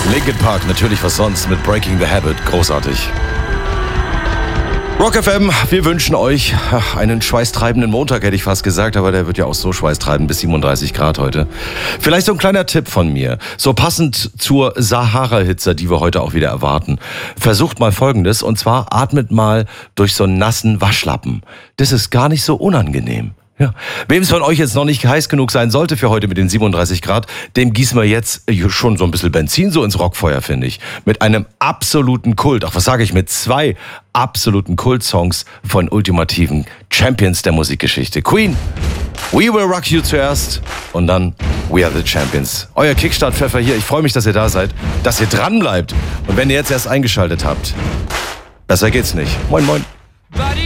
Linkin Park, natürlich was sonst, mit Breaking the Habit. Großartig. Rock FM, wir wünschen euch einen schweißtreibenden Montag, hätte ich fast gesagt, aber der wird ja auch so schweißtreibend, bis 37 Grad heute. Vielleicht so ein kleiner Tipp von mir, so passend zur Sahara-Hitze, die wir heute auch wieder erwarten. Versucht mal Folgendes, und zwar atmet mal durch so einen nassen Waschlappen. Das ist gar nicht so unangenehm. Ja. Wem es von euch jetzt noch nicht heiß genug sein sollte für heute mit den 37 Grad, dem gießen wir jetzt schon so ein bisschen Benzin so ins Rockfeuer, finde ich. Mit einem absoluten Kult, ach was sage ich, mit 2 absoluten Kultsongs von ultimativen Champions der Musikgeschichte. Queen, We Will Rock You zuerst und dann We Are the Champions. Euer Kickstart-Pfeffer hier, ich freue mich, dass ihr da seid, dass ihr dran bleibt. Und wenn ihr jetzt erst eingeschaltet habt, besser geht's nicht. Moin, moin.